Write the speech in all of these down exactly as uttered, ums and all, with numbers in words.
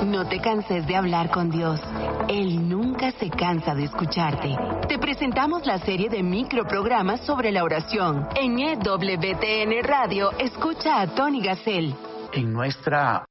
No te canses de hablar con Dios. Él nunca se cansa de escucharte. Te presentamos la serie de microprogramas sobre la oración. En E W T N Radio, escucha a Tony Gassel. En nuestra...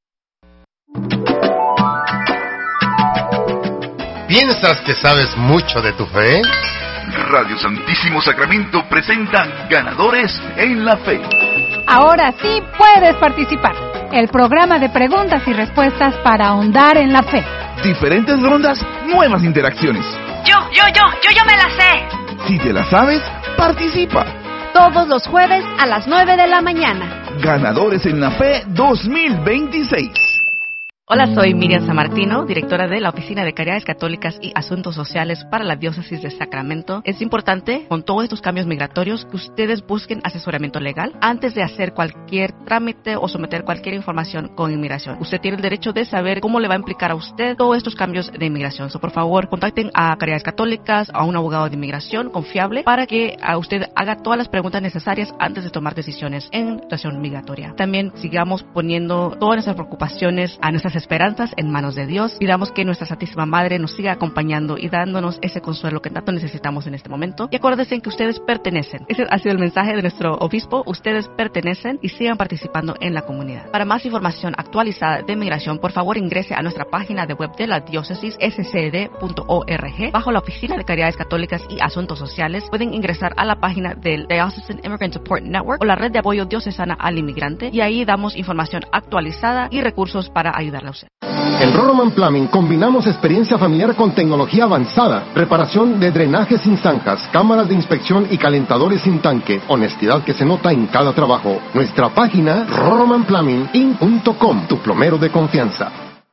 ¿Piensas que sabes mucho de tu fe? Radio Santísimo Sacramento presenta Ganadores en la Fe. Ahora sí puedes participar. El programa de preguntas y respuestas para ahondar en la fe. Diferentes rondas, nuevas interacciones. Yo, yo, yo, yo, yo me la sé. Si te la sabes, participa. Todos los jueves a las nueve de la mañana. Ganadores en la Fe dos mil veintiséis. Hola, soy Miriam Sammartino, directora de la Oficina de Caridades Católicas y Asuntos Sociales para la Diócesis de Sacramento. Es importante, con todos estos cambios migratorios, que ustedes busquen asesoramiento legal antes de hacer cualquier trámite o someter cualquier información con inmigración. Usted tiene el derecho de saber cómo le va a implicar a usted todos estos cambios de inmigración. So, por favor, contacten a Caridades Católicas, a un abogado de inmigración confiable, para que a usted haga todas las preguntas necesarias antes de tomar decisiones en situación migratoria. También sigamos poniendo todas nuestras preocupaciones, a nuestras esperanzas en manos de Dios. Pidamos que nuestra Santísima Madre nos siga acompañando y dándonos ese consuelo que tanto necesitamos en este momento. Y acuérdense que ustedes pertenecen. Ese ha sido el mensaje de nuestro obispo. Ustedes pertenecen y sigan participando en la comunidad. Para más información actualizada de migración, por favor ingrese a nuestra página de web de la diócesis, s c d punto org. Bajo la Oficina de Caridades Católicas y Asuntos Sociales, pueden ingresar a la página del Diocesan Immigrant Support Network o la Red de Apoyo Diocesana al Inmigrante, y ahí damos información actualizada y recursos para ayudarle a usted. En Roroman Plumbing combinamos experiencia familiar con tecnología avanzada, reparación de drenajes sin zanjas, cámaras de inspección y calentadores sin tanque, honestidad que se nota en cada trabajo. Nuestra página, roroman plumbing inc punto com, tu plomero de confianza.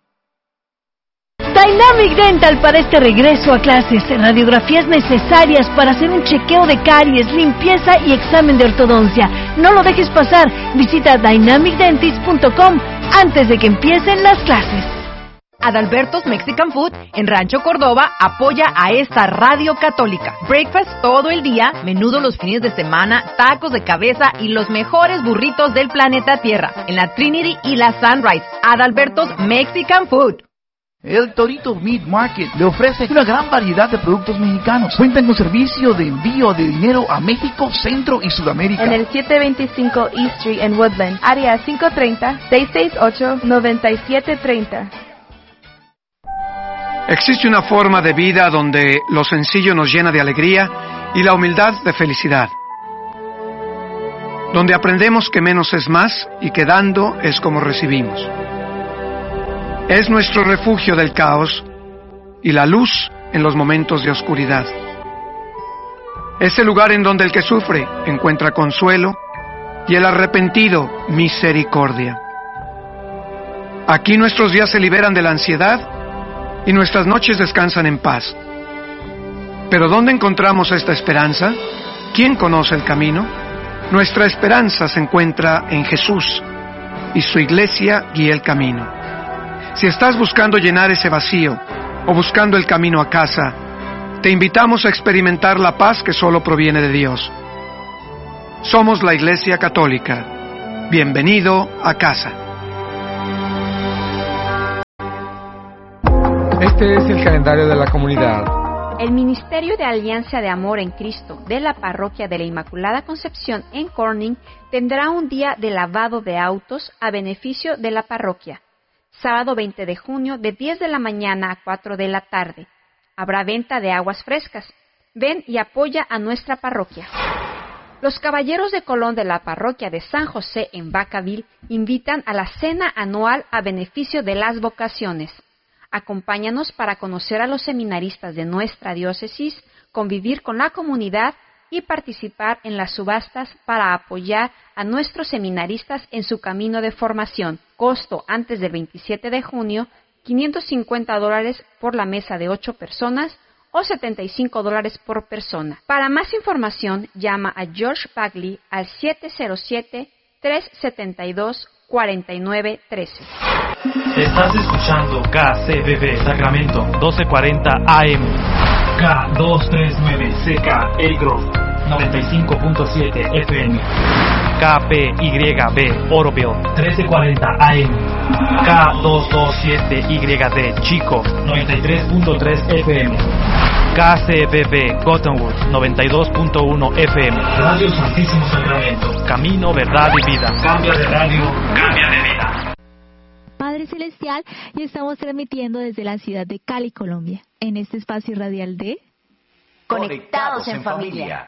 Dynamic Dental para este regreso a clases, radiografías necesarias para hacer un chequeo de caries, limpieza y examen de ortodoncia. No lo dejes pasar, visita dynamic dentist punto com antes de que empiecen las clases. Adalberto's Mexican Food en Rancho Córdoba apoya a esta radio católica. Breakfast todo el día, menudo los fines de semana, tacos de cabeza y los mejores burritos del planeta Tierra en la Trinity y la Sunrise. Adalberto's Mexican Food. El Torito Meat Market le ofrece una gran variedad de productos mexicanos. Cuentan con servicio de envío de dinero a México, Centro y Sudamérica. En el setecientos veinticinco East Street en Woodland, área cinco tres cero, seis seis ocho, nueve siete tres cero. Existe una forma de vida donde lo sencillo nos llena de alegría y la humildad de felicidad. Donde aprendemos que menos es más y que dando es como recibimos. Es nuestro refugio del caos y la luz en los momentos de oscuridad. Es el lugar en donde el que sufre encuentra consuelo y el arrepentido misericordia. Aquí nuestros días se liberan de la ansiedad y nuestras noches descansan en paz. Pero ¿dónde encontramos esta esperanza? ¿Quién conoce el camino? Nuestra esperanza se encuentra en Jesús y su iglesia guía el camino. Si estás buscando llenar ese vacío o buscando el camino a casa, te invitamos a experimentar la paz que solo proviene de Dios. Somos la Iglesia Católica. Bienvenido a casa. Este es el calendario de la comunidad. El Ministerio de Alianza de Amor en Cristo de la Parroquia de la Inmaculada Concepción en Corning tendrá un día de lavado de autos a beneficio de la parroquia. Sábado veinte de junio, de diez de la mañana a cuatro de la tarde. Habrá venta de aguas frescas. Ven y apoya a nuestra parroquia. Los Caballeros de Colón de la Parroquia de San José en Vacaville invitan a la cena anual a beneficio de las vocaciones. Acompáñanos para conocer a los seminaristas de nuestra diócesis, convivir con la comunidad y participar en las subastas para apoyar a nuestros seminaristas en su camino de formación. Costo antes del veintisiete de junio, quinientos cincuenta dólares por la mesa de ocho personas o setenta y cinco dólares por persona. Para más información, llama a George Bagley al siete cero siete, tres siete dos, cuatro nueve uno tres. Estás escuchando K C B B Sacramento doce cuarenta A M, K doscientos treinta y nueve C K El Grove noventa y cinco punto siete F M, K P Y B Oroville trece cuarenta A M, K K doscientos veintisiete Y D Chico noventa y tres punto tres F M, K C B B Cottonwood noventa y dos punto uno F M, Radio Santísimo Sacramento, Camino, Verdad y Vida. Cambia de radio, cambia de vida. Padre Celestial, y estamos transmitiendo desde la ciudad de Cali, Colombia, en este espacio radial de Conectados en Familia.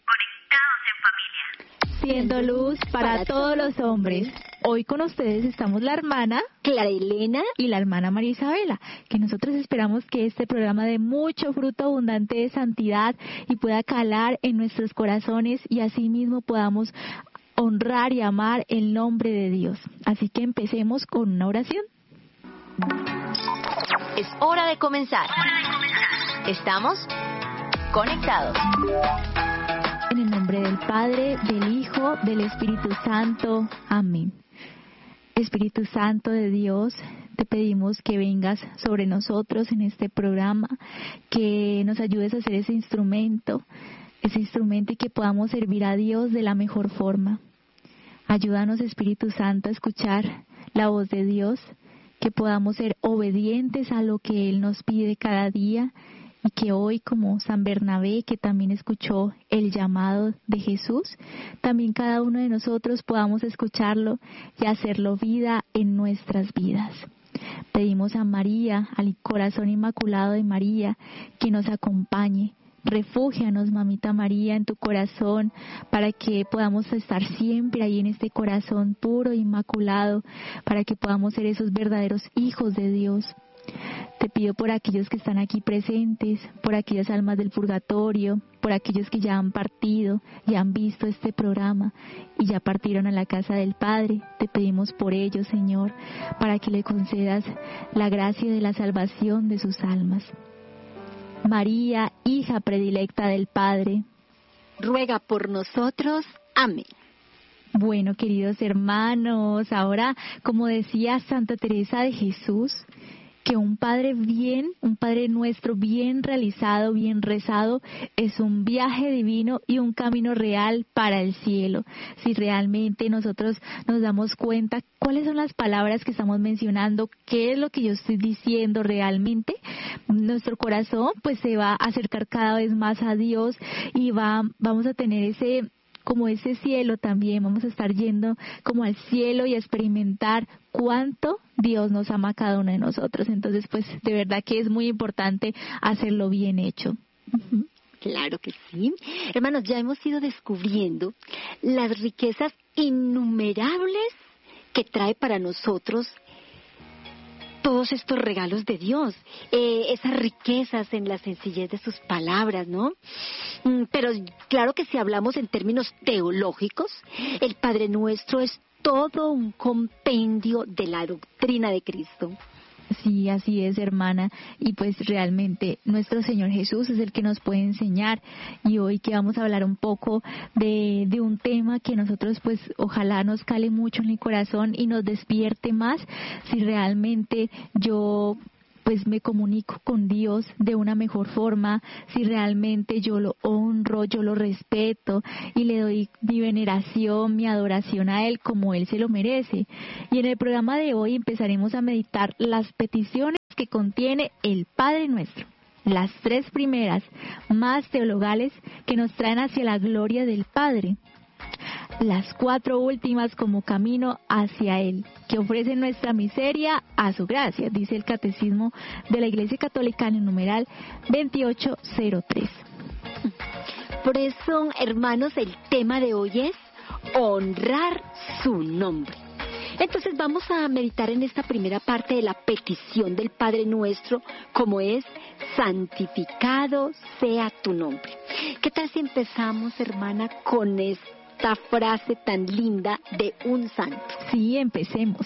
Siendo luz para todos los hombres. Hoy con ustedes estamos la hermana Clara Elena y la hermana María Isabela, que nosotros esperamos que este programa dé mucho fruto abundante de santidad y pueda calar en nuestros corazones y así mismo podamos honrar y amar el nombre de Dios. Así que empecemos con una oración. Es hora de comenzar. Estamos conectados. En el nombre del Padre, del Hijo, del Espíritu Santo. Amén. Espíritu Santo de Dios, te pedimos que vengas sobre nosotros en este programa, que nos ayudes a hacer ese instrumento, ese instrumento y que podamos servir a Dios de la mejor forma. Ayúdanos, Espíritu Santo, a escuchar la voz de Dios, que podamos ser obedientes a lo que Él nos pide cada día y que hoy, como San Bernabé, que también escuchó el llamado de Jesús, también cada uno de nosotros podamos escucharlo y hacerlo vida en nuestras vidas. Pedimos a María, al corazón inmaculado de María, que nos acompañe. Refúgianos, mamita María, en tu corazón, para que podamos estar siempre ahí en este corazón puro e inmaculado, para que podamos ser esos verdaderos hijos de Dios. Te pido por aquellos que están aquí presentes, por aquellas almas del purgatorio, por aquellos que ya han partido, ya han visto este programa y ya partieron a la casa del Padre. Te pedimos por ellos, Señor, para que le concedas la gracia de la salvación de sus almas. María, hija predilecta del Padre, ruega por nosotros. Amén. Bueno, queridos hermanos, ahora, como decía Santa Teresa de Jesús, que un Padre bien, un Padre nuestro bien realizado, bien rezado, es un viaje divino y un camino real para el cielo. Si realmente nosotros nos damos cuenta cuáles son las palabras que estamos mencionando, qué es lo que yo estoy diciendo realmente, nuestro corazón pues se va a acercar cada vez más a Dios y va, vamos a tener ese... como ese cielo también, vamos a estar yendo como al cielo y a experimentar cuánto Dios nos ama a cada uno de nosotros. Entonces, pues, de verdad que es muy importante hacerlo bien hecho. Uh-huh. Claro que sí. Hermanos, ya hemos ido descubriendo las riquezas innumerables que trae para nosotros todos estos regalos de Dios, eh, esas riquezas en la sencillez de sus palabras, ¿no? Mm, pero claro que si hablamos en términos teológicos, el Padre Nuestro es todo un compendio de la doctrina de Cristo. Sí, así es, hermana, y pues realmente nuestro Señor Jesús es el que nos puede enseñar, y hoy que vamos a hablar un poco de, de un tema que nosotros pues ojalá nos cale mucho en el corazón y nos despierte más, si realmente yo pues me comunico con Dios de una mejor forma, si realmente yo lo honro, yo lo respeto y le doy mi veneración, mi adoración a Él como Él se lo merece. Y en el programa de hoy empezaremos a meditar las peticiones que contiene el Padre Nuestro. Las tres primeras, más teologales, que nos traen hacia la gloria del Padre. Las cuatro últimas como camino hacia Él, que ofrecen nuestra miseria a su gracia, dice el Catecismo de la Iglesia Católica en el numeral veintiocho cero tres. Por eso, hermanos, el tema de hoy es honrar su nombre. Entonces vamos a meditar en esta primera parte de la petición del Padre Nuestro, como es: santificado sea tu nombre. ¿Qué tal si empezamos, hermana, con esta frase tan linda de un santo? Sí, empecemos.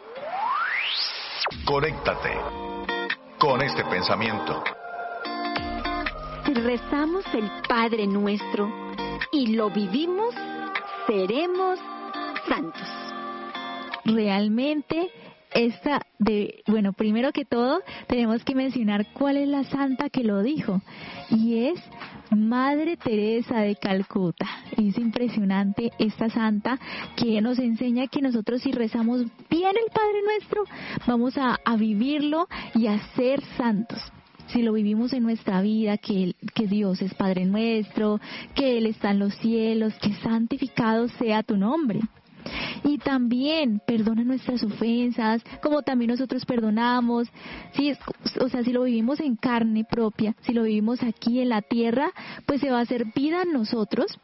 Conéctate con este pensamiento. Si rezamos el Padre Nuestro y lo vivimos, seremos santos. Realmente esta de, bueno, primero que todo, tenemos que mencionar cuál es la santa que lo dijo, y es Madre Teresa de Calcuta. Es impresionante esta santa que nos enseña que nosotros, si rezamos bien el Padre Nuestro, vamos a, a vivirlo y a ser santos. Si lo vivimos en nuestra vida, que, que Dios es Padre Nuestro, que Él está en los cielos, que santificado sea tu nombre. Y también perdona nuestras ofensas, como también nosotros perdonamos. Si es, o sea, si lo vivimos en carne propia, si lo vivimos aquí en la tierra, pues se va a hacer vida en nosotros.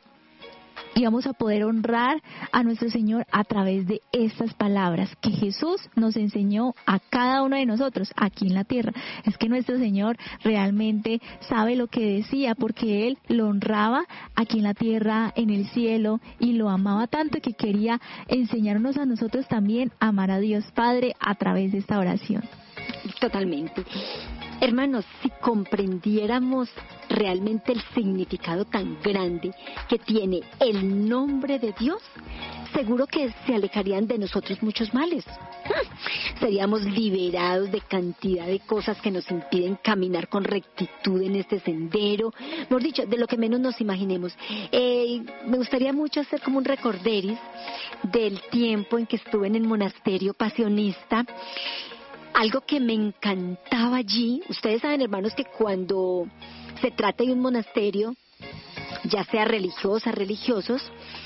Y vamos a poder honrar a nuestro Señor a través de estas palabras que Jesús nos enseñó a cada uno de nosotros aquí en la tierra. Es que nuestro Señor realmente sabe lo que decía, porque Él lo honraba aquí en la tierra, en el cielo, y lo amaba tanto que quería enseñarnos a nosotros también a amar a Dios Padre a través de esta oración. Totalmente. Hermanos, si comprendiéramos realmente el significado tan grande que tiene el nombre de Dios, seguro que se alejarían de nosotros muchos males. Seríamos liberados de cantidad de cosas que nos impiden caminar con rectitud en este sendero, mejor dicho, de lo que menos nos imaginemos. Eh, me gustaría mucho hacer como un recorderis del tiempo en que estuve en el monasterio pasionista. Algo que me encantaba allí, ustedes saben, hermanos, que cuando se trata de un monasterio, ya sea religiosas, religiosos,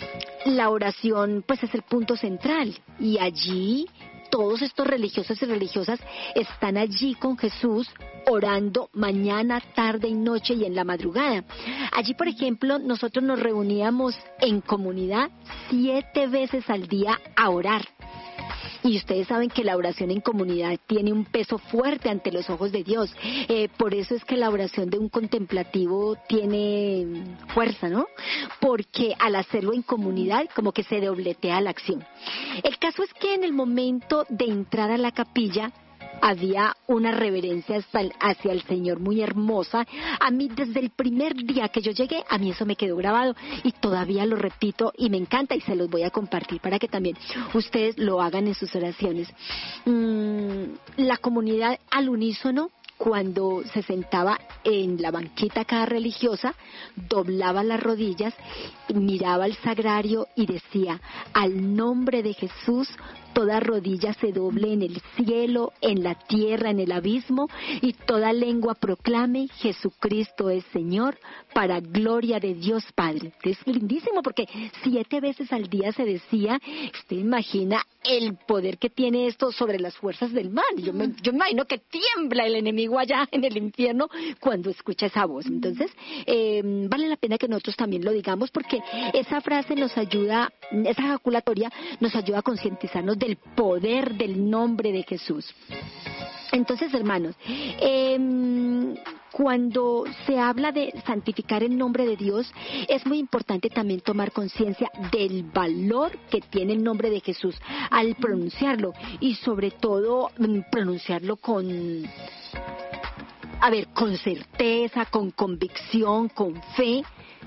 la oración pues es el punto central, y allí todos estos religiosos y religiosas están allí con Jesús orando mañana, tarde y noche y en la madrugada. Allí, por ejemplo, nosotros nos reuníamos en comunidad siete veces al día a orar. Y ustedes saben que la oración en comunidad tiene un peso fuerte ante los ojos de Dios. Eh, por eso es que la oración de un contemplativo tiene fuerza, ¿no? Porque al hacerlo en comunidad, como que se dobletea la acción. El caso es que en el momento de entrar a la capilla, había una reverencia hacia el Señor muy hermosa. A mí, desde el primer día que yo llegué, a mí eso me quedó grabado y todavía lo repito y me encanta, y se los voy a compartir para que también ustedes lo hagan en sus oraciones. Mm, la comunidad al unísono, cuando se sentaba en la banqueta cada religiosa, doblaba las rodillas, miraba al sagrario y decía: al nombre de Jesús, toda rodilla se doble en el cielo, en la tierra, en el abismo, y toda lengua proclame: Jesucristo es Señor, para gloria de Dios Padre. Es lindísimo, porque siete veces al día se decía. Usted imagina el poder que tiene esto sobre las fuerzas del mal. Yo me, yo me imagino que tiembla el enemigo allá en el infierno cuando escucha esa voz. Entonces, eh, vale la pena que nosotros también lo digamos, porque esa frase nos ayuda, esa ejaculatoria nos ayuda a concientizarnos del poder del nombre de Jesús. Entonces, hermanos, eh, cuando se habla de santificar el nombre de Dios, es muy importante también tomar conciencia del valor que tiene el nombre de Jesús al pronunciarlo, y sobre todo pronunciarlo con, a ver, con certeza, con convicción, con fe.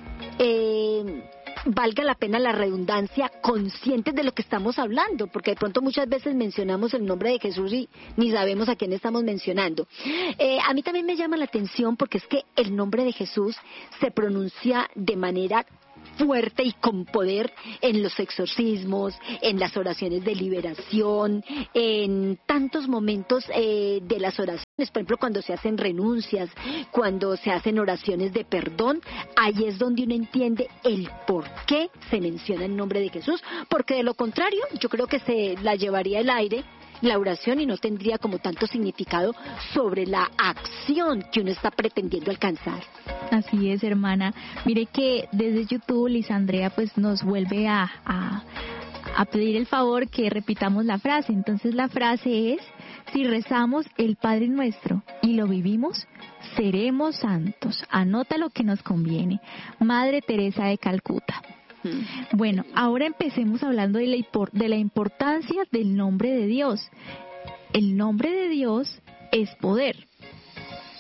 Eh, valga la pena la redundancia, conscientes de lo que estamos hablando, porque de pronto muchas veces mencionamos el nombre de Jesús y ni sabemos a quién estamos mencionando. Eh, a mí también me llama la atención, porque es que el nombre de Jesús se pronuncia de manera fuerte y con poder en los exorcismos, en las oraciones de liberación, en tantos momentos eh, de las oraciones. Por ejemplo, cuando se hacen renuncias, cuando se hacen oraciones de perdón, ahí es donde uno entiende el por qué se menciona el nombre de Jesús, porque de lo contrario yo creo que se la llevaría el aire la oración y no tendría como tanto significado sobre la acción que uno está pretendiendo alcanzar. Así es, hermana. Mire que desde YouTube Lisandrea pues nos vuelve a, a, a pedir el favor que repitamos la frase. Entonces la frase es: si rezamos el Padre Nuestro y lo vivimos, seremos santos. Anota lo que nos conviene. Madre Teresa de Calcuta. Bueno, ahora empecemos hablando de la, de la importancia del nombre de Dios. El nombre de Dios es poder.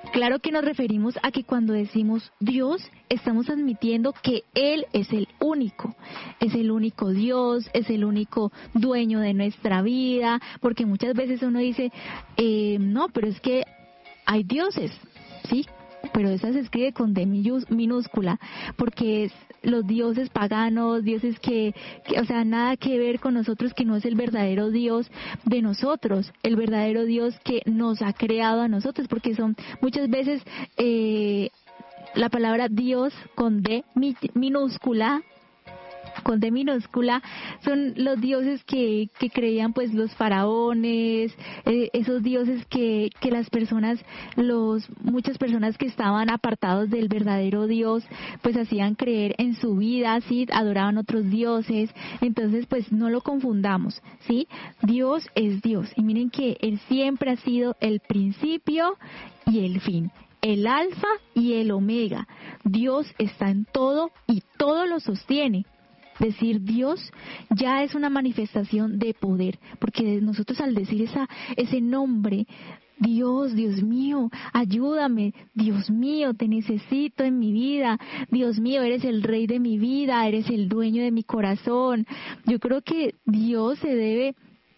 claro que nos referimos a que cuando decimos Dios, estamos admitiendo que Él es el único, es el único Dios, es el único dueño de nuestra vida, porque muchas veces uno dice, eh, no, pero es que hay dioses, ¿sí? Pero esa se escribe con D minúscula, porque es los dioses paganos, dioses que, que, o sea, nada que ver con nosotros, que no es el verdadero Dios de nosotros, el verdadero Dios que nos ha creado a nosotros, porque son muchas veces eh, la palabra Dios con D minúscula, con D minúscula, son los dioses que, que creían pues los faraones, eh, esos dioses que, que las personas, los muchas personas que estaban apartados del verdadero Dios, pues hacían creer en su vida, sí, adoraban otros dioses. Entonces pues no lo confundamos, sí, Dios es Dios, y miren que Él siempre ha sido el principio y el fin, el alfa y el omega. Dios está en todo y todo lo sostiene. Decir Dios ya es una manifestación de poder, porque nosotros al decir esa ese nombre, Dios, Dios mío, ayúdame, Dios mío, te necesito en mi vida, Dios mío, eres el rey de mi vida, eres el dueño de mi corazón. Yo creo que Dios se debe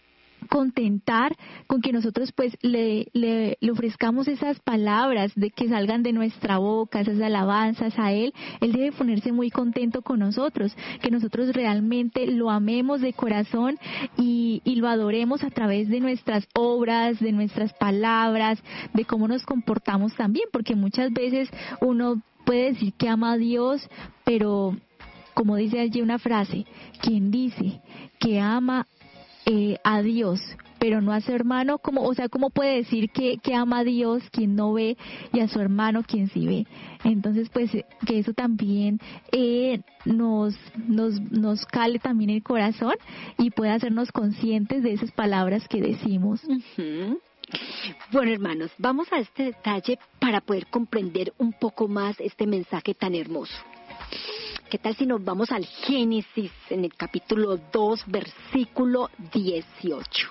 contentar con que nosotros pues le, le, le ofrezcamos esas palabras de que salgan de nuestra boca, esas alabanzas a Él. Él debe ponerse muy contento con nosotros, que nosotros realmente lo amemos de corazón y, y lo adoremos a través de nuestras obras, de nuestras palabras, de cómo nos comportamos también, porque muchas veces uno puede decir que ama a Dios, pero como dice allí una frase, quien dice que ama Eh, a Dios, pero no a su hermano, como, o sea, ¿cómo puede decir que, que ama a Dios quien no ve y a su hermano quien sí ve? Entonces, pues, que eso también eh, nos, nos, nos cale también el corazón y pueda hacernos conscientes de esas palabras que decimos. Uh-huh. Bueno, hermanos, vamos a este detalle para poder comprender un poco más este mensaje tan hermoso. ¿Qué tal si nos vamos al Génesis en el capítulo dos, versículo dieciocho?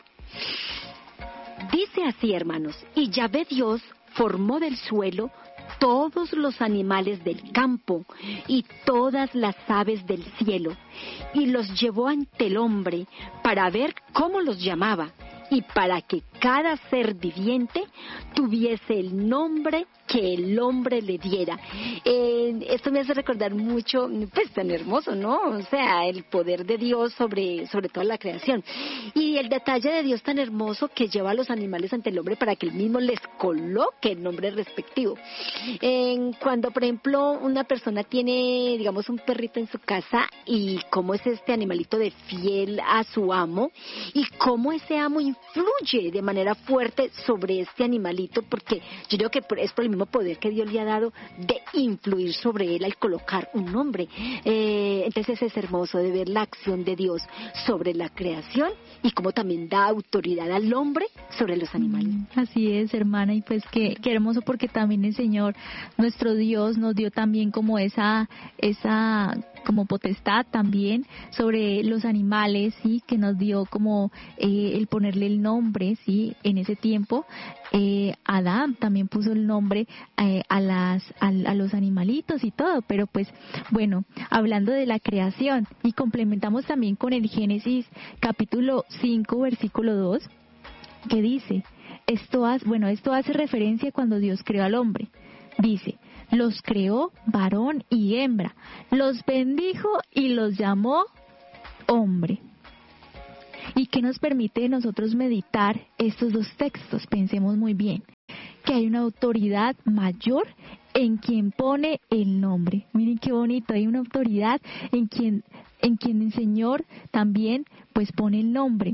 Dice así, hermanos, y Yahvé Dios formó del suelo todos los animales del campo y todas las aves del cielo, y los llevó ante el hombre para ver cómo los llamaba, y para que cada ser viviente tuviese el nombre que el hombre le diera. Eh, esto me hace recordar mucho, pues tan hermoso, ¿no? O sea, el poder de Dios sobre, sobre toda la creación. Y el detalle de Dios tan hermoso que lleva a los animales ante el hombre para que él mismo les coloque el nombre respectivo. Eh, cuando, por ejemplo, una persona tiene, digamos, un perrito en su casa, y cómo es este animalito de fiel a su amo, y cómo ese amo influye de manera fuerte sobre este animalito, porque yo creo que es por el mismo poder que Dios le ha dado de influir sobre él al colocar un nombre. Eh, entonces es hermoso de ver la acción de Dios sobre la creación y cómo también da autoridad al hombre sobre los animales. Así es, hermana, y pues qué, qué hermoso, porque también el Señor, nuestro Dios, nos dio también como esa, esa como potestad también sobre los animales, sí, que nos dio como eh, el ponerle el nombre, sí, en ese tiempo. Eh, Adán también puso el nombre eh, a las a, a los animalitos y todo, pero pues bueno, hablando de la creación, y complementamos también con el Génesis capítulo cinco versículo dos, que dice, esto hace, bueno, esto hace referencia cuando Dios creó al hombre. Dice, los creó varón y hembra, los bendijo y los llamó hombre. ¿Y qué nos permite nosotros meditar estos dos textos? Pensemos muy bien, que hay una autoridad mayor en quien pone el nombre. Miren qué bonito, hay una autoridad en quien, en quien el Señor también pues pone el nombre.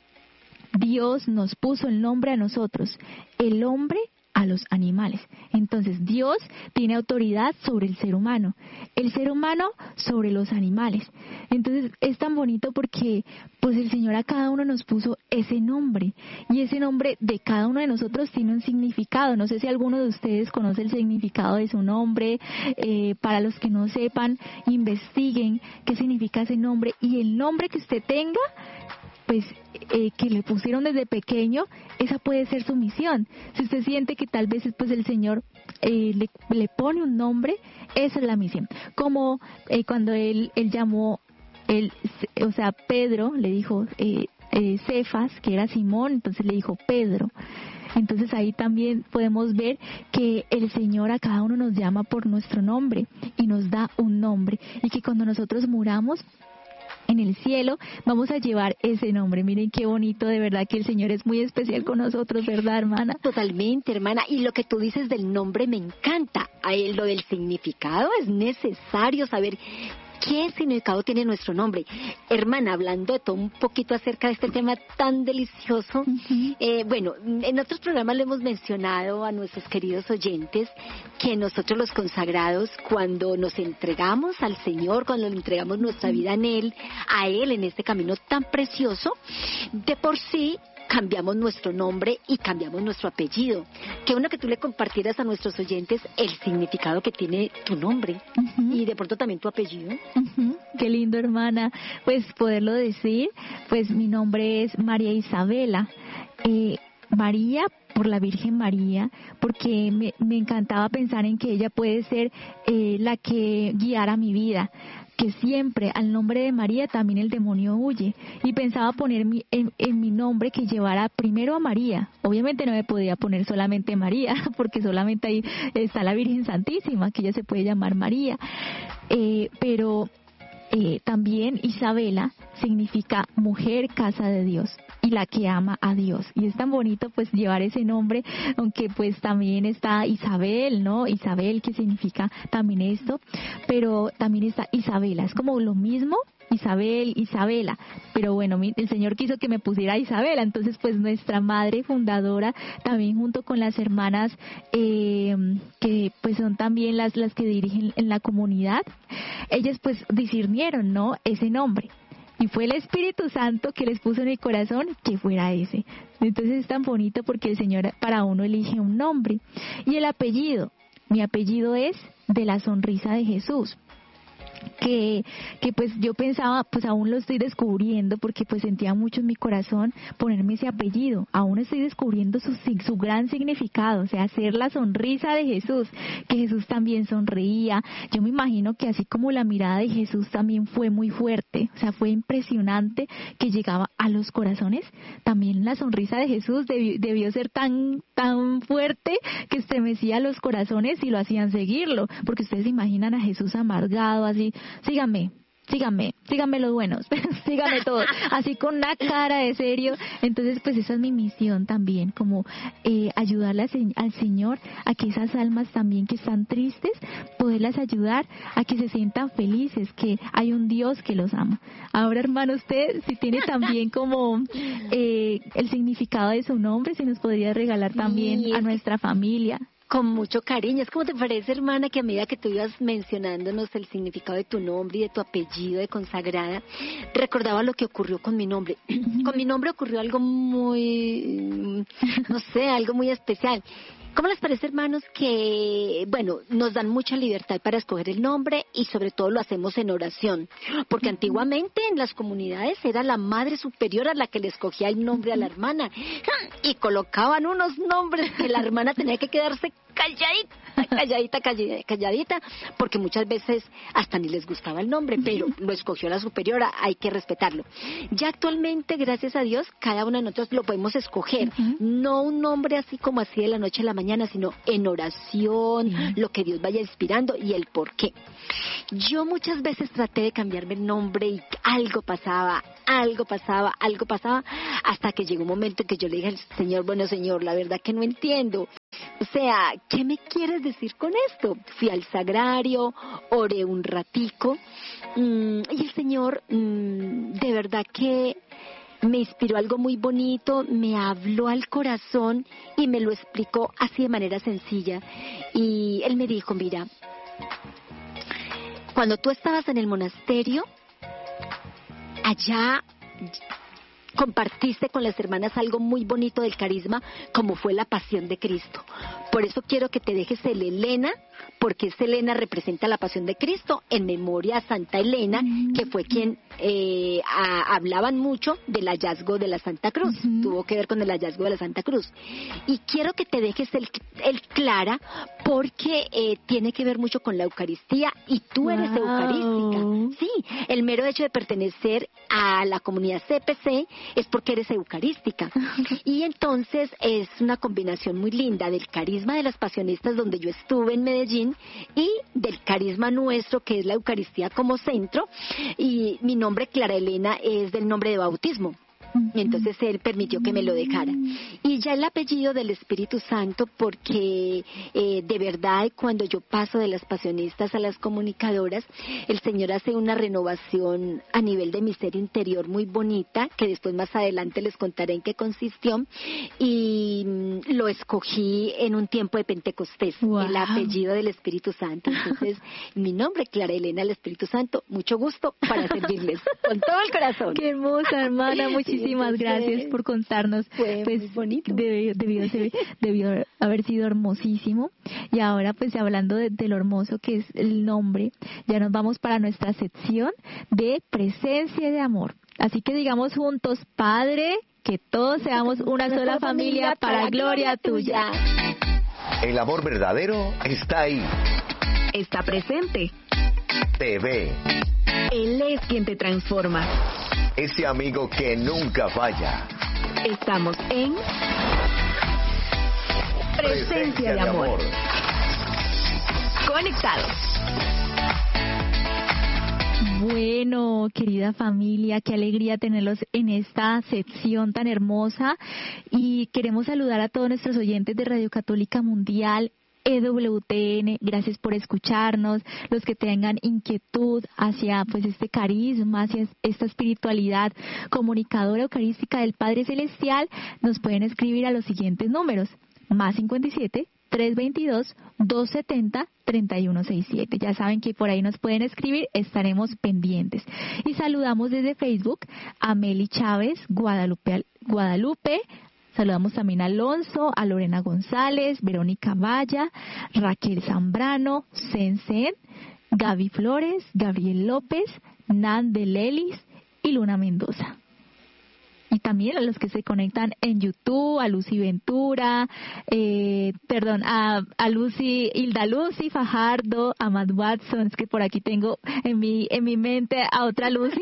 Dios nos puso el nombre a nosotros, el hombre a los animales. Entonces Dios tiene autoridad sobre el ser humano, el ser humano sobre los animales. Entonces es tan bonito porque pues el Señor a cada uno nos puso ese nombre, y ese nombre de cada uno de nosotros tiene un significado. No sé si alguno de ustedes conoce el significado de su nombre. Eh, para los que no sepan, investiguen qué significa ese nombre, y el nombre que usted tenga, pues eh, que le pusieron desde pequeño, esa puede ser su misión. Si usted siente que tal vez pues el Señor eh, le, le pone un nombre, esa es la misión. Como eh, cuando él, él llamó, él, o sea, Pedro le dijo eh, eh, Cefas, que era Simón, entonces le dijo Pedro. Entonces ahí también podemos ver que el Señor a cada uno nos llama por nuestro nombre y nos da un nombre, y que cuando nosotros muramos en el cielo vamos a llevar ese nombre. Miren qué bonito, de verdad que el Señor es muy especial con nosotros, ¿verdad, hermana? Totalmente, hermana, y lo que tú dices del nombre me encanta. A él, lo del significado, es necesario saber qué significado tiene nuestro nombre. Hermana, hablando de todo un poquito acerca de este tema tan delicioso, uh-huh. eh, bueno, en otros programas le hemos mencionado a nuestros queridos oyentes que nosotros los consagrados, cuando nos entregamos al Señor, cuando le entregamos nuestra vida en Él, a Él en este camino tan precioso, de por sí cambiamos nuestro nombre y cambiamos nuestro apellido. Qué bueno que tú le compartieras a nuestros oyentes el significado que tiene tu nombre uh-huh. y de pronto también tu apellido. Uh-huh. Qué lindo, hermana, pues poderlo decir. Pues mi nombre es María Isabela. Eh, María por la Virgen María, porque me, me encantaba pensar en que ella puede ser eh, la que guiara mi vida, que siempre al nombre de María también el demonio huye, y pensaba poner mi, en, en mi nombre que llevara primero a María. Obviamente no me podía poner solamente María, porque solamente ahí está la Virgen Santísima, que ella se puede llamar María, eh, pero eh, también Isabela significa mujer casa de Dios y la que ama a Dios, y es tan bonito pues llevar ese nombre, aunque pues también está Isabel, ¿no? Isabel, que significa también esto, pero también está Isabela, es como lo mismo, Isabel, Isabela, pero bueno, el Señor quiso que me pusiera Isabela, entonces pues nuestra madre fundadora, también junto con las hermanas eh, que pues son también las, las que dirigen en la comunidad, ellas pues discernieron, ¿no?, ese nombre. Y fue el Espíritu Santo que les puso en el corazón que fuera ese. Entonces es tan bonito porque el Señor para uno elige un nombre. Y el apellido, mi apellido es de la sonrisa de Jesús. Que, que pues yo pensaba, pues aún lo estoy descubriendo, porque pues sentía mucho en mi corazón ponerme ese apellido. Aún estoy descubriendo su, su gran significado, o sea, ser la sonrisa de Jesús, que Jesús también sonreía. Yo me imagino que así como la mirada de Jesús también fue muy fuerte, o sea, fue impresionante, que llegaba a los corazones, también la sonrisa de Jesús debió, debió ser tan, tan fuerte que estremecía los corazones y lo hacían seguirlo, porque ustedes se imaginan a Jesús amargado, así, síganme, síganme, síganme los buenos, síganme todos, así con una cara de serio. Entonces pues esa es mi misión también, como eh, ayudarle al Señor a que esas almas también que están tristes, poderlas ayudar a que se sientan felices, que hay un Dios que los ama. Ahora, hermano, usted si tiene también como eh, el significado de su nombre, si nos podría regalar también sí, a nuestra familia. Con mucho cariño. Es como te parece, hermana, que a medida que tú ibas mencionándonos el significado de tu nombre y de tu apellido de consagrada, recordaba lo que ocurrió con mi nombre. Con mi nombre ocurrió algo muy, no sé, algo muy especial. ¿Cómo les parece, hermanos, que, bueno, nos dan mucha libertad para escoger el nombre y sobre todo lo hacemos en oración? Porque antiguamente en las comunidades era la madre superiora la que le escogía el nombre a la hermana y colocaban unos nombres que la hermana tenía que quedarse calladita, calladita, calladita, calladita, porque muchas veces hasta ni les gustaba el nombre, pero lo escogió la superiora, hay que respetarlo. Ya actualmente, gracias a Dios, cada uno de nosotros lo podemos escoger, uh-huh. no un nombre así como así de la noche a la mañana, sino en oración, uh-huh. lo que Dios vaya inspirando y el por qué. Yo muchas veces traté de cambiarme el nombre y algo pasaba, algo pasaba, algo pasaba, hasta que llegó un momento en que yo le dije al Señor, bueno, Señor, la verdad que no entiendo. O sea, ¿qué me quieres decir con esto? Fui al sagrario, oré un ratico, mmm, y el Señor mmm, de verdad que me inspiró algo muy bonito, me habló al corazón y me lo explicó así de manera sencilla. Y Él me dijo, mira, cuando tú estabas en el monasterio, allá compartiste con las hermanas algo muy bonito del carisma, como fue la pasión de Cristo. Por eso quiero que te dejes el Elena porque esta Elena representa la pasión de Cristo en memoria a Santa Elena, mm. que fue quien eh, a, hablaban mucho del hallazgo de la Santa Cruz, uh-huh. tuvo que ver con el hallazgo de la Santa Cruz. Y quiero que te dejes el, el clara, porque eh, tiene que ver mucho con la Eucaristía, y tú eres wow. eucarística. Sí, el mero hecho de pertenecer a la comunidad C P C es porque eres eucarística. Y entonces es una combinación muy linda del carisma de las pasionistas, donde yo estuve en Medellín, y del carisma nuestro, que es la Eucaristía como centro. Y mi nombre, Clara Elena, es del nombre de bautismo. Entonces él permitió que me lo dejara. Y ya el apellido del Espíritu Santo, porque eh, de verdad cuando yo paso de las pasionistas a las comunicadoras, el Señor hace una renovación a nivel de mi ser interior muy bonita, que después más adelante les contaré en qué consistió, y mm, lo escogí en un tiempo de Pentecostés, wow. el apellido del Espíritu Santo. Entonces mi nombre, Clara Elena, el Espíritu Santo, mucho gusto para servirles con todo el corazón. Qué hermosa, hermana, muchísimas Muchísimas gracias por contarnos. Fue pues, muy bonito. Debió, debió, ser, debió haber sido hermosísimo. Y ahora, pues hablando de, de lo hermoso que es el nombre, ya nos vamos para nuestra sección de presencia de amor. Así que digamos juntos, Padre, que todos seamos una sola familia para gloria tuya. El amor verdadero está ahí. Está presente. Te ve. Él es quien te transforma. Ese amigo que nunca falla. Estamos en Presencia, Presencia de, amor. de amor. Conectados. Bueno, querida familia, qué alegría tenerlos en esta sección tan hermosa. Y queremos saludar a todos nuestros oyentes de Radio Católica Mundial, E W T N, gracias por escucharnos. Los que tengan inquietud hacia pues este carisma, hacia esta espiritualidad comunicadora eucarística del Padre Celestial, nos pueden escribir a los siguientes números: más cincuenta y siete, trescientos veintidós, doscientos setenta, treinta y uno sesenta y siete. Ya saben que por ahí nos pueden escribir, estaremos pendientes. Y saludamos desde Facebook a Meli Chávez, Guadalupe, Guadalupe. Saludamos también a Alonso, a Lorena González, Verónica Valla, Raquel Zambrano, Sensen, Gaby Flores, Gabriel López, Nan de Lelis y Luna Mendoza. Y también a los que se conectan en YouTube, a Lucy Ventura, eh, perdón, a, a Lucy, Hilda Lucy Fajardo, a Matt Watson, es que por aquí tengo en mi, en mi mente a otra Lucy,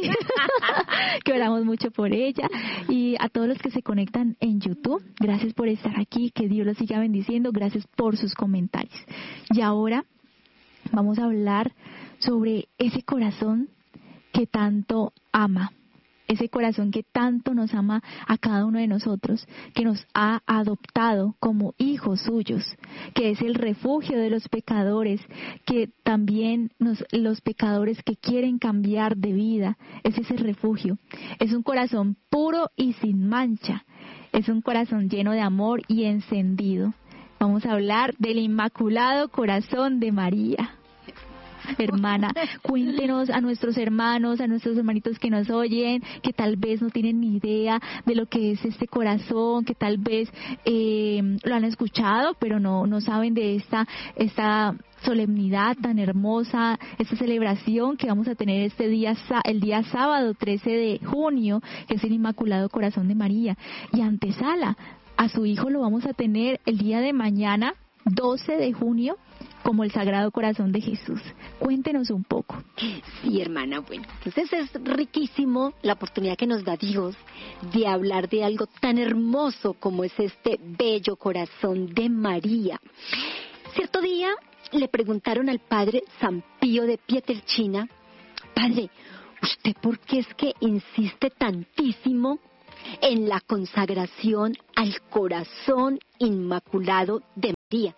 que oramos mucho por ella. Y a todos los que se conectan en YouTube, gracias por estar aquí, que Dios los siga bendiciendo, gracias por sus comentarios. Y ahora vamos a hablar sobre ese corazón que tanto ama. Ese corazón que tanto nos ama a cada uno de nosotros, que nos ha adoptado como hijos suyos, que es el refugio de los pecadores, que también nos, los pecadores que quieren cambiar de vida, es ese refugio. Es un corazón puro y sin mancha, es un corazón lleno de amor y encendido. Vamos a hablar del Inmaculado Corazón de María. Hermana, cuéntenos a nuestros hermanos, a nuestros hermanitos que nos oyen, que tal vez no tienen ni idea de lo que es este corazón, que tal vez eh, lo han escuchado, pero no, no saben de esta, esta solemnidad tan hermosa, esta celebración que vamos a tener este día, el día sábado trece de junio, que es el Inmaculado Corazón de María. Y antesala, a su hijo lo vamos a tener el día de mañana, doce de junio, como el Sagrado Corazón de Jesús. Cuéntenos un poco. Sí, hermana, bueno, entonces es riquísimo la oportunidad que nos da Dios de hablar de algo tan hermoso como es este bello corazón de María. Cierto día le preguntaron al padre San Pío de Pietrelcina: Padre, ¿usted por qué es que insiste tantísimo en la consagración al corazón inmaculado de María?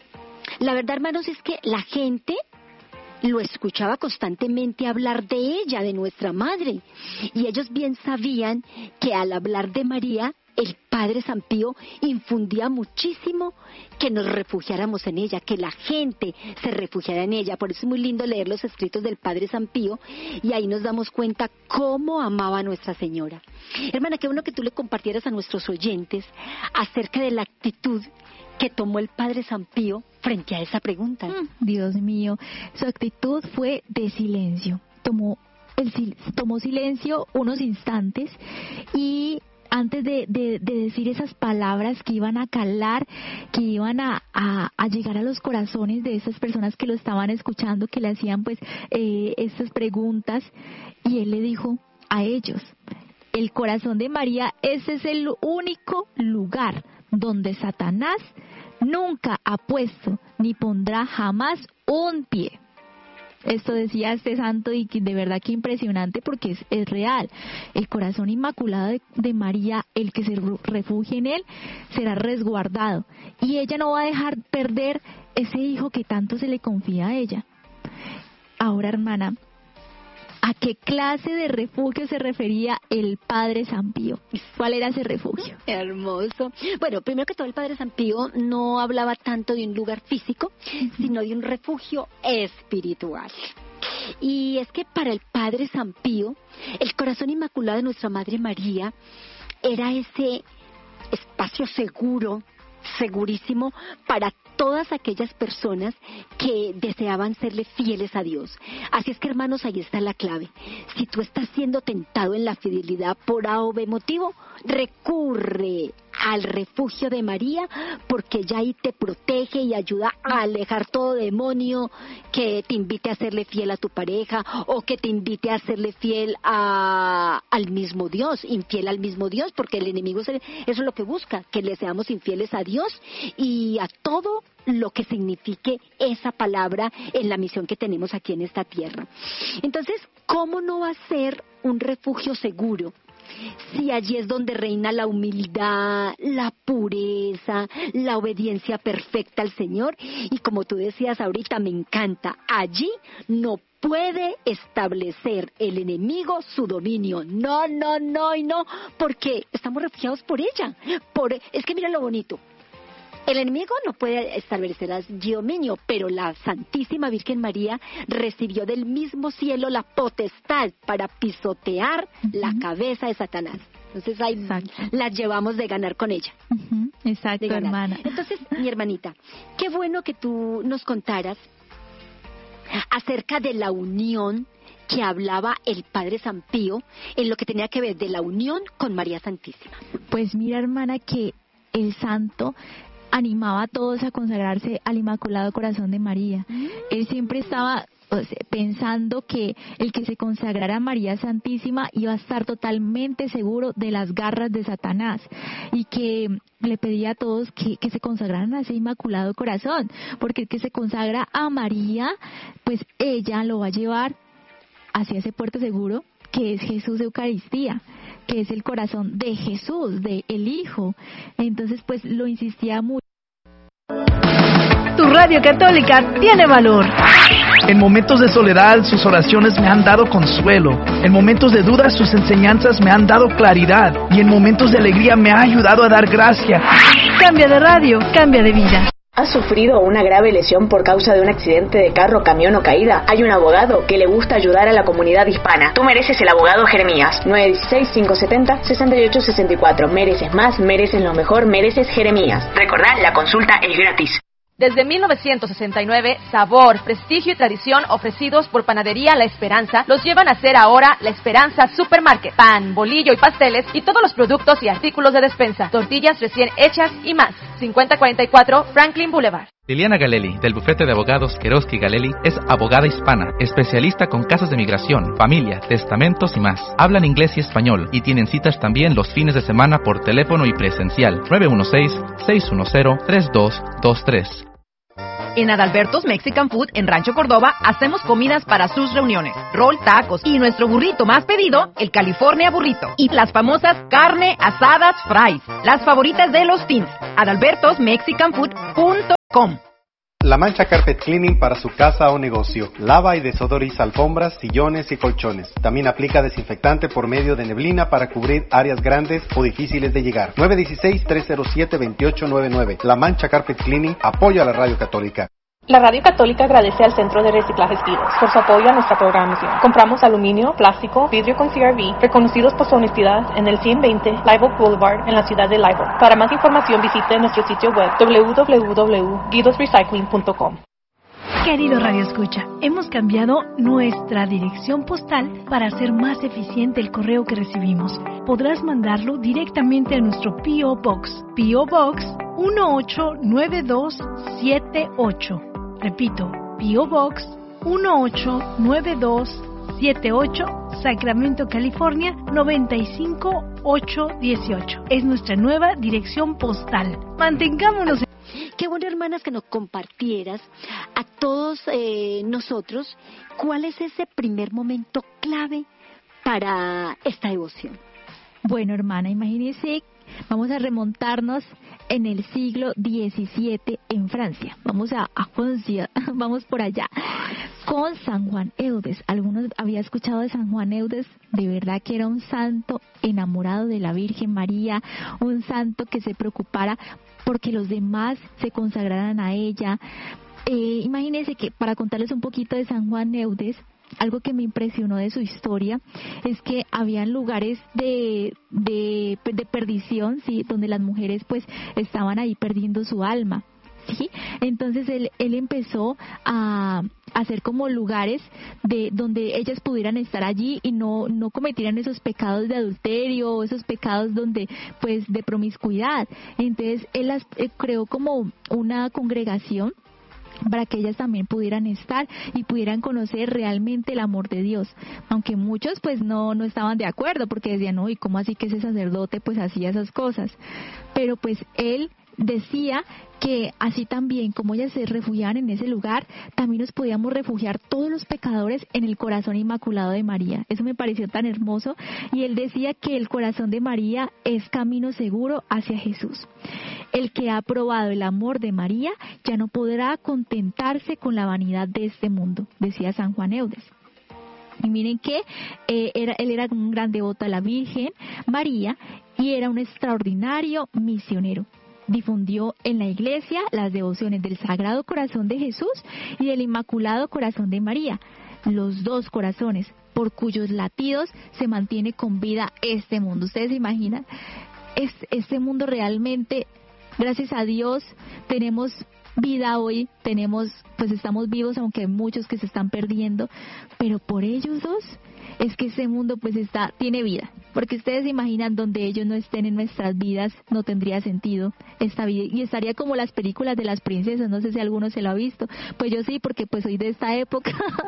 La verdad, hermanos, es que la gente lo escuchaba constantemente hablar de ella, de nuestra madre, y ellos bien sabían que al hablar de María, el Padre San Pío infundía muchísimo que nos refugiáramos en ella, que la gente se refugiara en ella. Por eso es muy lindo leer los escritos del Padre San Pío, y ahí nos damos cuenta cómo amaba a Nuestra Señora. Hermana, qué bueno que tú le compartieras a nuestros oyentes acerca de la actitud que tomó el Padre San Pío frente a esa pregunta? Mm, Dios mío, su actitud fue de silencio. Tomó, el, tomó silencio unos instantes y antes de, de, de decir esas palabras que iban a calar, que iban a, a, a llegar a los corazones de esas personas que lo estaban escuchando, que le hacían pues eh, estas preguntas, y él le dijo a ellos: el corazón de María, ese es el único lugar donde Satanás nunca ha puesto ni pondrá jamás un pie. Esto decía este santo, y que de verdad que impresionante, porque es, es real. El corazón inmaculado de, de María, el que se refugie en él, será resguardado. Y ella no va a dejar perder ese hijo que tanto se le confía a ella. Ahora, hermana, ¿a qué clase de refugio se refería el Padre San Pío? ¿Cuál era ese refugio? Hermoso. Bueno, primero que todo, el Padre San Pío no hablaba tanto de un lugar físico, uh-huh. sino de un refugio espiritual. Y es que para el Padre San Pío, el corazón inmaculado de nuestra Madre María era ese espacio seguro, segurísimo para todas aquellas personas que deseaban serle fieles a Dios. Así es que, hermanos, ahí está la clave. Si tú estás siendo tentado en la fidelidad por A o B motivo, recurre al refugio de María, porque ella ahí te protege y ayuda a alejar todo demonio que te invite a serle fiel a tu pareja, o que te invite a serle fiel a, al mismo Dios, infiel al mismo Dios, porque el enemigo eso es lo que busca, que le seamos infieles a Dios y a todo lo que signifique esa palabra en la misión que tenemos aquí en esta tierra. Entonces, ¿cómo no va a ser un refugio seguro si allí es donde reina la humildad, la pureza, la obediencia perfecta al Señor? Y como tú decías ahorita, me encanta, allí no puede establecer el enemigo su dominio. No, no, no y no, porque estamos refugiados por ella. Por, es que mira lo bonito. El enemigo no puede establecer allí dominio, pero la Santísima Virgen María recibió del mismo cielo la potestad para pisotear uh-huh. la cabeza de Satanás. Entonces ahí Exacto. la llevamos de ganar con ella. Uh-huh. Exacto, hermana. Entonces, mi hermanita, qué bueno que tú nos contaras acerca de la unión que hablaba el Padre San Pío en lo que tenía que ver de la unión con María Santísima. Pues mira, hermana, que el santo animaba a todos a consagrarse al Inmaculado Corazón de María. Mm. Él siempre estaba o sea, pensando que el que se consagrara a María Santísima iba a estar totalmente seguro de las garras de Satanás, y que le pedía a todos que, que se consagraran a ese Inmaculado Corazón, porque el que se consagra a María, pues ella lo va a llevar hacia ese puerto seguro que es Jesús de Eucaristía, que es el corazón de Jesús, de el Hijo. Entonces, pues lo insistía mucho. Tu radio católica tiene valor. En momentos de soledad, sus oraciones me han dado consuelo. En momentos de duda, sus enseñanzas me han dado claridad. Y en momentos de alegría me ha ayudado a dar gracia. Cambia de radio, cambia de vida. ¿Has sufrido una grave lesión por causa de un accidente de carro, camión o caída? Hay un abogado que le gusta ayudar a la comunidad hispana. Tú mereces el abogado Jeremías. nueve uno seis, cinco siete cero, seis ocho seis cuatro. Mereces más, mereces lo mejor, mereces Jeremías. Recordá, la consulta es gratis. Desde mil novecientos sesenta y nueve, sabor, prestigio y tradición ofrecidos por Panadería La Esperanza los llevan a ser ahora La Esperanza Supermarket. Pan, bolillo y pasteles y todos los productos y artículos de despensa. Tortillas recién hechas y más. cincuenta cuarenta y cuatro Franklin Boulevard. Liliana Galelli, del bufete de abogados Queroski Galelli, es abogada hispana, especialista con casos de migración, familia, testamentos y más. Hablan inglés y español y tienen citas también los fines de semana por teléfono y presencial. nueve uno seis, seis uno cero, tres dos dos tres. En Adalberto's Mexican Food en Rancho Córdoba hacemos comidas para sus reuniones, roll, tacos y nuestro burrito más pedido, el California Burrito, y las famosas carne asadas fries, las favoritas de los teens. adalbertos mexican food punto com. La Mancha Carpet Cleaning para su casa o negocio. Lava y desodoriza alfombras, sillones y colchones. También aplica desinfectante por medio de neblina para cubrir áreas grandes o difíciles de llegar. nueve uno seis, tres cero siete, dos ocho nueve nueve. La Mancha Carpet Cleaning apoya a la Radio Católica. La Radio Católica agradece al Centro de Reciclajes Vivos por su apoyo a nuestra programación. Compramos aluminio, plástico, vidrio con C R V, reconocidos por su honestidad en el ciento veinte Live Oak Boulevard en la ciudad de Live Oak. Para más información visite nuestro sitio web doble u doble u doble u punto guidos recycling punto com. Querido Radio Escucha, hemos cambiado nuestra dirección postal para hacer más eficiente el correo que recibimos. Podrás mandarlo directamente a nuestro P O Box, P O Box uno ocho nueve dos siete ocho. Repito, P O Box uno ocho nueve dos siete ocho, Sacramento, California noventa y cinco ocho dieciocho. Es nuestra nueva dirección postal. Mantengámonos en... Qué bueno, hermanas, que nos compartieras a todos eh, nosotros cuál es ese primer momento clave para esta devoción. Bueno, hermana, imagínese, vamos a remontarnos en el siglo diecisiete en Francia. Vamos a, a Francia, vamos por allá, con San Juan Eudes. ¿Algunos había escuchado de San Juan Eudes? De verdad que era un santo enamorado de la Virgen María, un santo que se preocupara porque los demás se consagraran a ella. Eh, imagínense que, para contarles un poquito de San Juan Eudes, algo que me impresionó de su historia es que habían lugares de, de, de perdición, sí, donde las mujeres pues estaban ahí perdiendo su alma. ¿Sí? Entonces él, él empezó a hacer como lugares de donde ellas pudieran estar allí y no, no cometieran esos pecados de adulterio o esos pecados donde pues de promiscuidad. Entonces él las eh, creó como una congregación para que ellas también pudieran estar y pudieran conocer realmente el amor de Dios, aunque muchos pues no, no estaban de acuerdo porque decían, uy, ¿cómo así que ese sacerdote pues hacía esas cosas? Pero pues él decía que así también como ellas se refugiaban en ese lugar, también nos podíamos refugiar todos los pecadores en el corazón inmaculado de María. Eso me pareció tan hermoso, y él decía que el corazón de María es camino seguro hacia Jesús. El que ha probado el amor de María ya no podrá contentarse con la vanidad de este mundo, decía San Juan Eudes. Y miren que eh, era, él era un gran devoto a la Virgen María y era un extraordinario misionero. Difundió en la iglesia las devociones del Sagrado Corazón de Jesús y del Inmaculado Corazón de María, los dos corazones por cuyos latidos se mantiene con vida este mundo. ¿Ustedes se imaginan? Es, este mundo realmente, gracias a Dios, tenemos vida hoy, tenemos, pues estamos vivos, aunque hay muchos que se están perdiendo, pero por ellos dos es que este mundo pues está, tiene vida, porque ustedes se imaginan donde ellos no estén en nuestras vidas, no tendría sentido esta vida, y estaría como las películas de las princesas, no sé si alguno se lo ha visto, pues yo sí, porque pues soy de esta época,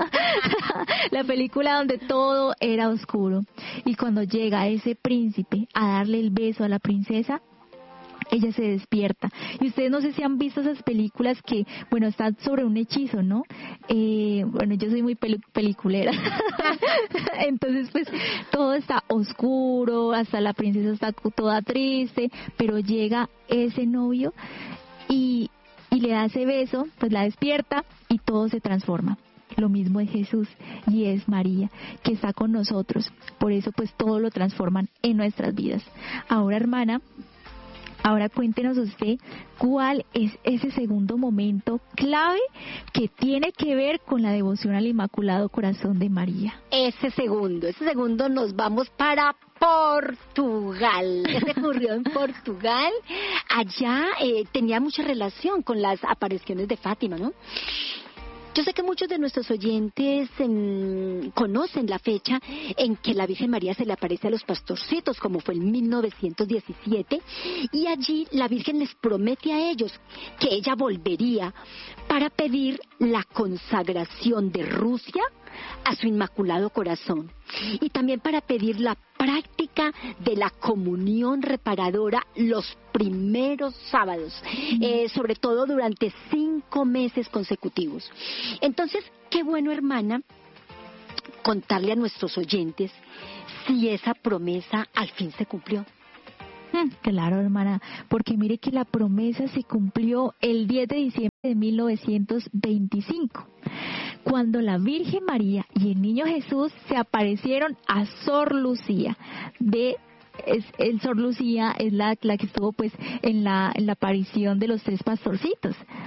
la película donde todo era oscuro, y cuando llega ese príncipe a darle el beso a la princesa, ella se despierta. Y ustedes no sé si han visto esas películas que, bueno, están sobre un hechizo, ¿no? Eh, bueno, yo soy muy peli- peliculera. Entonces, pues, todo está oscuro, hasta la princesa está toda triste, pero llega ese novio y, y le da ese beso, pues la despierta y todo se transforma. Lo mismo es Jesús y es María, que está con nosotros. Por eso, pues, todo lo transforman en nuestras vidas. Ahora, hermana, ahora cuéntenos usted cuál es ese segundo momento clave que tiene que ver con la devoción al Inmaculado Corazón de María. Ese segundo, ese segundo nos vamos para Portugal. Ese ocurrió en Portugal. Allá eh, tenía mucha relación con las apariciones de Fátima, ¿no? Yo sé que muchos de nuestros oyentes eh, conocen la fecha en que la Virgen María se le aparece a los pastorcitos, como fue en mil novecientos diecisiete, y allí la Virgen les promete a ellos que ella volvería para pedir la consagración de Rusia a su Inmaculado Corazón, y también para pedir la práctica de la comunión reparadora los primeros sábados, eh, sobre todo durante cinco meses consecutivos. Entonces, qué bueno, hermana, contarle a nuestros oyentes si esa promesa al fin se cumplió. Claro, hermana, porque mire que la promesa se cumplió el diez de diciembre de mil novecientos veinticinco, cuando la Virgen María y el Niño Jesús se aparecieron a Sor Lucía. De es, el Sor Lucía es la, la que estuvo pues en la, en la aparición de los tres pastorcitos.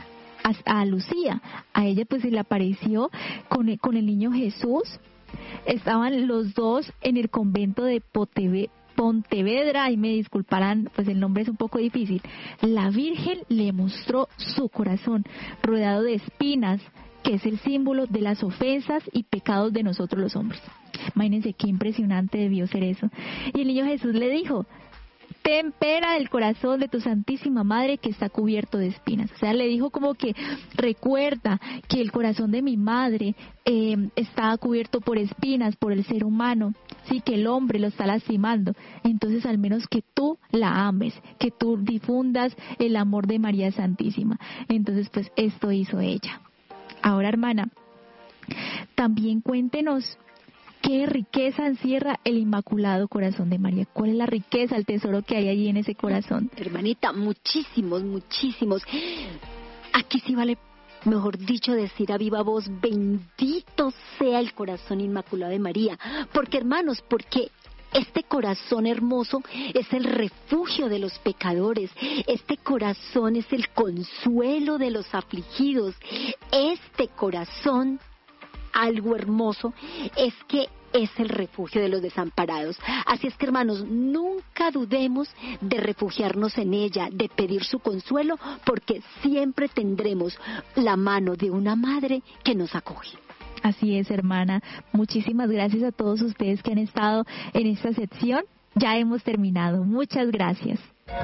a, a Lucía. A ella pues se le apareció con el, con el niño Jesús. Estaban los dos en el convento de Poteve, Pontevedra, y me disculparán, pues el nombre es un poco difícil. La Virgen le mostró su corazón rodeado de espinas, que es el símbolo de las ofensas y pecados de nosotros los hombres. Imagínense qué impresionante debió ser eso. Y el niño Jesús le dijo: tempera el corazón de tu Santísima Madre que está cubierto de espinas. O sea, le dijo como que recuerda que el corazón de mi madre eh, está cubierto por espinas, por el ser humano, sí, que el hombre lo está lastimando. Entonces, al menos que tú la ames, que tú difundas el amor de María Santísima. Entonces, pues esto hizo ella. Ahora, hermana, también cuéntenos qué riqueza encierra el Inmaculado Corazón de María. ¿Cuál es la riqueza, el tesoro que hay allí en ese corazón? Hermanita, muchísimos, muchísimos. Aquí sí vale, mejor dicho, decir a viva voz: bendito sea el corazón inmaculado de María. Porque, hermanos, porque este corazón hermoso es el refugio de los pecadores. Este corazón es el consuelo de los afligidos. Este corazón, algo hermoso, es que es el refugio de los desamparados. Así es que, hermanos, nunca dudemos de refugiarnos en ella, de pedir su consuelo, porque siempre tendremos la mano de una madre que nos acoge. Así es, hermana. Muchísimas gracias a todos ustedes que han estado en esta sección. Ya hemos terminado. Muchas gracias.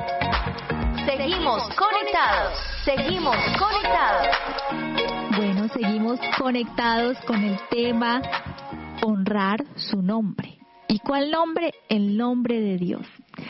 Seguimos conectados. Seguimos conectados. Bueno, seguimos conectados con el tema honrar su nombre. ¿Y cuál nombre? El nombre de Dios.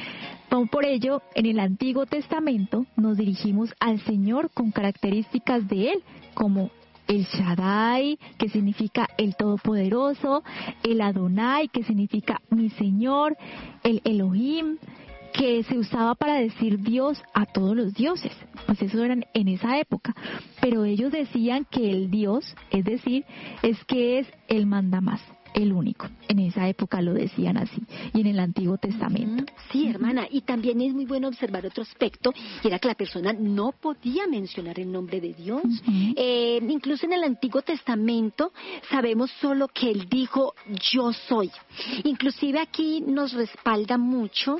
Por ello, en el Antiguo Testamento nos dirigimos al Señor con características de Él, como el Shaddai, que significa el Todopoderoso, el Adonai, que significa mi Señor, el Elohim, que se usaba para decir Dios a todos los dioses. Pues eso eran en esa época. Pero ellos decían que el Dios, es decir, es que es el mandamás, el único. En esa época lo decían así, y en el Antiguo Testamento. Sí, hermana, y también es muy bueno observar otro aspecto, y era que la persona no podía mencionar el nombre de Dios. Uh-huh. Eh, incluso en el Antiguo Testamento sabemos solo que Él dijo, yo soy. Inclusive aquí nos respalda mucho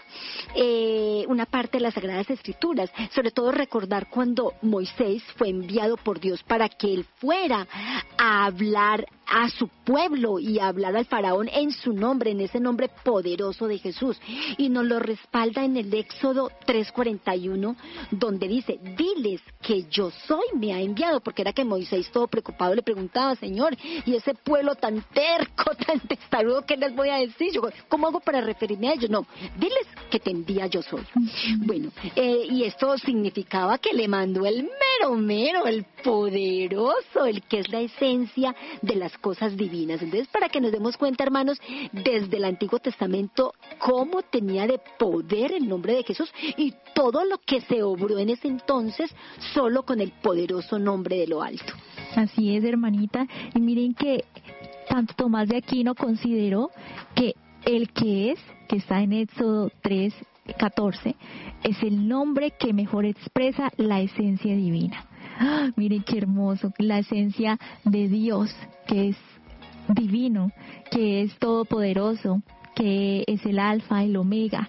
eh, una parte de las Sagradas Escrituras, sobre todo recordar cuando Moisés fue enviado por Dios para que él fuera a hablar a su pueblo y a hablar al faraón en su nombre, en ese nombre poderoso de Jesús, y nos lo respalda en el Éxodo tres cuarenta y uno, donde dice, diles que yo soy me ha enviado, porque era que Moisés, todo preocupado, le preguntaba, Señor, y ese pueblo tan terco, tan testarudo, ¿qué les voy a decir? Yo, ¿cómo hago para referirme a ellos? No, diles que te envía yo soy. Bueno, eh, y esto significaba que le mandó el mero mero, el poderoso, el que es la esencia de las cosas divinas. Entonces, para que nos demos cuenta, hermanos, desde el Antiguo Testamento, cómo tenía de poder el nombre de Jesús y todo lo que se obró en ese entonces solo con el poderoso nombre de lo alto. Así es, hermanita. Y miren que Santo Tomás de Aquino consideró que el que es, que está en Éxodo tres catorce, es el nombre que mejor expresa la esencia divina. ¡Ah! Miren qué hermoso, la esencia de Dios, que es divino, que es todopoderoso, que es el alfa, el omega.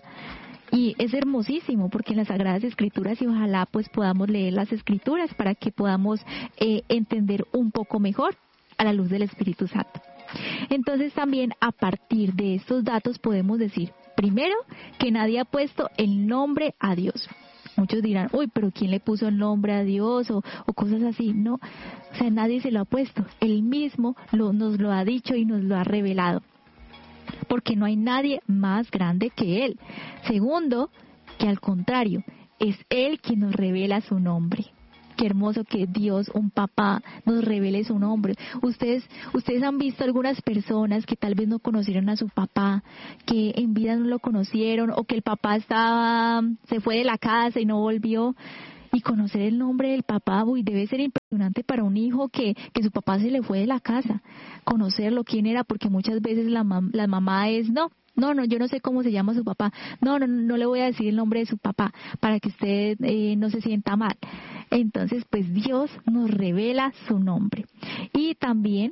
Y es hermosísimo porque en las Sagradas Escrituras, y ojalá pues podamos leer las Escrituras para que podamos eh, entender un poco mejor a la luz del Espíritu Santo. Entonces también a partir de estos datos podemos decir, primero, que nadie ha puesto el nombre a Dios. Muchos dirán, uy, pero ¿quién le puso el nombre a Dios? O, o cosas así. No, o sea, nadie se lo ha puesto. Él mismo lo, nos lo ha dicho y nos lo ha revelado. Porque no hay nadie más grande que Él. Segundo, que al contrario, es Él quien nos revela su nombre. Qué hermoso que Dios, un papá, nos revele su nombre. Ustedes, ustedes han visto algunas personas que tal vez no conocieron a su papá, que en vida no lo conocieron, o que el papá estaba, se fue de la casa y no volvió. Y conocer el nombre del papá, uy, debe ser impresionante para un hijo que, que su papá se le fue de la casa. Conocerlo, quién era, porque muchas veces la, mam- la mamá es, no, no, no, yo no sé cómo se llama su papá. No, no, no le voy a decir el nombre de su papá para que usted eh, no se sienta mal. Entonces, pues Dios nos revela su nombre. Y también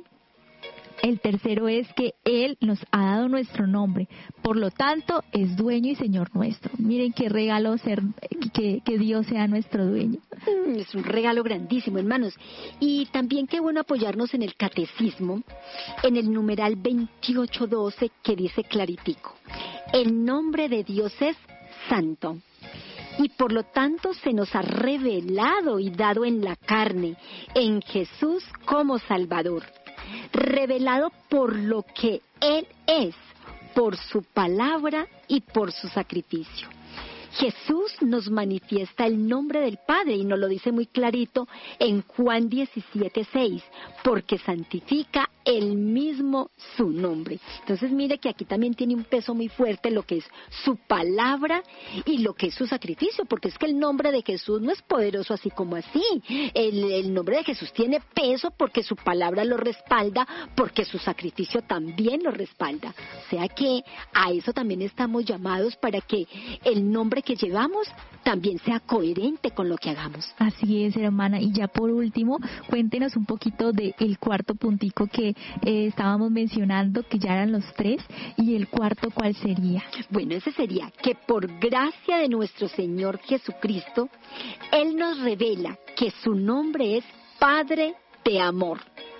el tercero es que Él nos ha dado nuestro nombre, por lo tanto es dueño y Señor nuestro. Miren qué regalo ser que, que Dios sea nuestro dueño. Es un regalo grandísimo, hermanos. Y también qué bueno apoyarnos en el catecismo, en el numeral veintiocho doce, que dice claritico: el nombre de Dios es santo, y por lo tanto se nos ha revelado y dado en la carne, en Jesús como Salvador, revelado por lo que Él es, por su palabra y por su sacrificio. Jesús nos manifiesta el nombre del Padre y nos lo dice muy clarito en Juan diecisiete seis, porque santifica Él mismo su nombre. Entonces mire que aquí también tiene un peso muy fuerte lo que es su palabra y lo que es su sacrificio, porque es que el nombre de Jesús no es poderoso así como así. El, el nombre de Jesús tiene peso porque su palabra lo respalda, porque su sacrificio también lo respalda. O sea que a eso también estamos llamados, para que el nombre que llevamos también sea coherente con lo que hagamos. Así es, hermana. Y ya por último, cuéntenos un poquito del cuarto puntico que eh, estábamos mencionando, que ya eran los tres, y el cuarto, ¿cuál sería? Bueno, ese sería que por gracia de nuestro Señor Jesucristo, Él nos revela que su nombre es Padre de amor,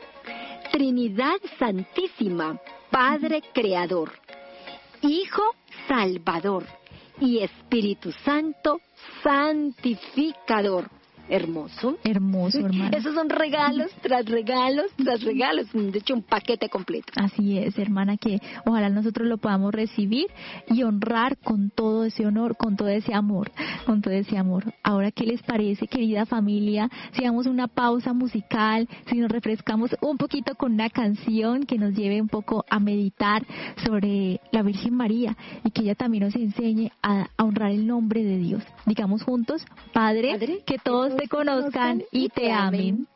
Trinidad Santísima, Padre Creador, Hijo Salvador y Espíritu Santo Santificador. Hermoso. Hermoso, hermano. Esos son regalos tras regalos tras regalos. De hecho, un paquete completo. Así es, hermana, que ojalá nosotros lo podamos recibir y honrar con todo ese honor, con todo ese amor, con todo ese amor. Ahora, ¿qué les parece, querida familia? Si damos una pausa musical, si nos refrescamos un poquito con una canción que nos lleve un poco a meditar sobre la Virgen María y que ella también nos enseñe a, a honrar el nombre de Dios. Digamos juntos: Padre, Padre que todos te conozcan y te amen.